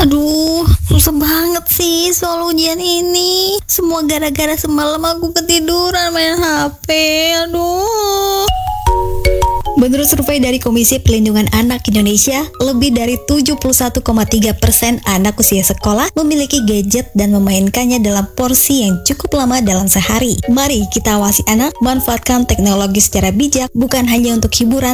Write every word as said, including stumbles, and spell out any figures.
Aduh, susah banget sih soal ujian ini. Semua gara-gara semalam aku ketiduran main H P. Aduh. Menurut survei dari Komisi Pelindungan Anak Indonesia, lebih dari tujuh puluh satu koma tiga persen anak usia sekolah memiliki gadget dan memainkannya dalam porsi yang cukup lama dalam sehari. Mari kita awasi anak, manfaatkan teknologi secara bijak, bukan hanya untuk hiburan,